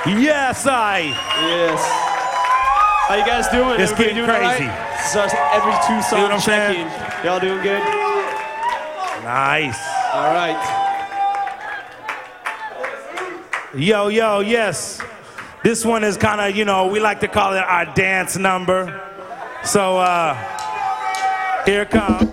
Yes, Yes. How you guys doing? It's Everybody getting doing all crazy. right? This is our every two what I'm song saying? check-in. Y'all doing good? Nice. All right. Yo, yes. This one is kind of, we like to call it our dance number. So, here it comes.